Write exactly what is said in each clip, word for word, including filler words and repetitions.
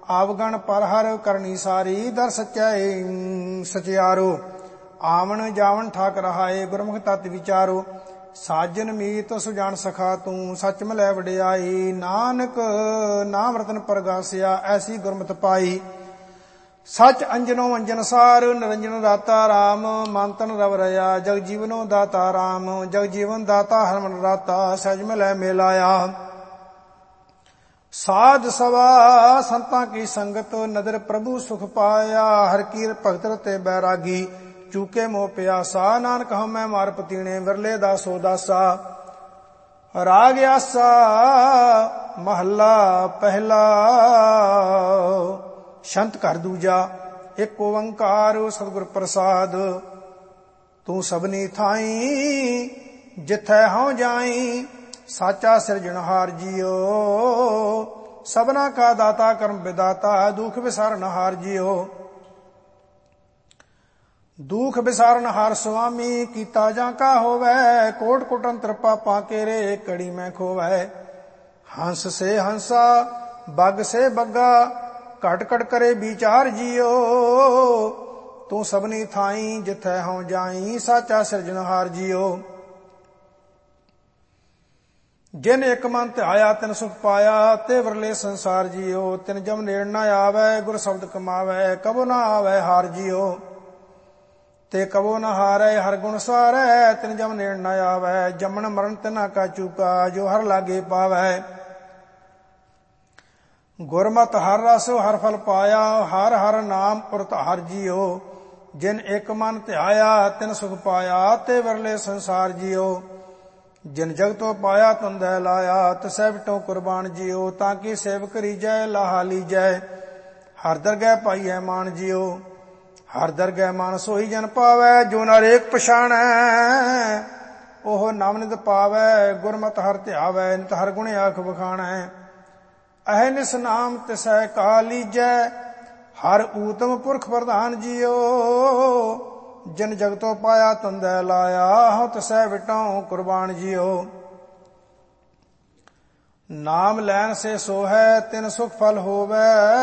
आवगण पर हर करनी सारी दर सच्चाई सचियारो आवन जावन ठाक रहाए गुरमुख तत् विचारो साजन मीत सुजान सखा तू सच मिलै वडियाई नानक नाम रतन परगासिया ऐसी गुरमत पाई सच अंजनो अंजन सार निरंजन दाता राम मानतन रव रया जग जीवनो दाता राम जग जीवन दाता हरमन राता सहज मिलै मेलाया साध सवा संतां की संगत नदर प्रभु सुख पाया हर की भगत रते बैरागी चूके मोह प्यासा नानक हम मार पतीने विरले दासो दासा राग आसा महला पहला शंत कर दूजा एक ओंकार सतगुर प्रसाद तू सबनी थाई जिथै हूं जाई साचा सिरजनहार जियो सबना का दाता कर्म विदाता दुख विसारनहार जियो दुख विसारनहार स्वामी कीता जा का होवै कोट कुटंत्र पापा केरे कड़ी में खोवै हंस से हंसा बग से बग्गा घट घट करे विचार जियो तू सबनी थाई जिथै हूं जाई साचा सिरजनहार जियो जिन एक मन ध्याया तिन सुख पाया ते वरले संसार जियो तिन जम नेड़ न आवे गुर शब्द कमावे कबो न आवे हार जियो ते कबो न हारे हर गुण सारे तिन जम नेड़ न आवे जमन मरण तिना का चूका जो हर लागे पावे गुरमत हर रस हर फल पाया हर हर नाम उरत हर जियो जिन एक मन ध्याया तिन सुख पाया ते वरले संसार जियो जिन जगतो पाया तंदै लाया तसै विटो कुर्बान जियो ताकि सेवक रीजै लाहा लीजै हर दरगह पाइयै मान जियो हर दरगह मान सोही जन पावै जो नरेक पछाणै ओह नवनित पावै गुरमत हर ध्यावै नित हर गुण आख बखाणै अहनिस नाम तिसै का लीजै हर ऊतम पुरख प्रधान जियो जिन जगतो पाया तंदै लाया हूं तसै विटां कुर्बान जियो नाम लैन से सो है तिन सुख फल होवै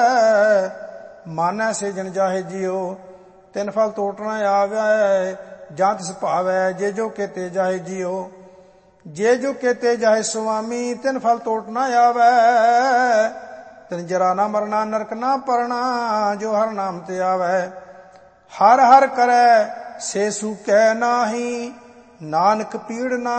मानै से जन जाहे जियो तिन फल टोट न आवे जां तिस भावै जे जो केते जाहे जियो जे जो केते जाहे स्वामी तिन फल टोट न आवे तिन जरा ना मरना नरक ना परना जो हर नाम ते आवे हर हर करे से सूकै नाही नानक पीड़ ना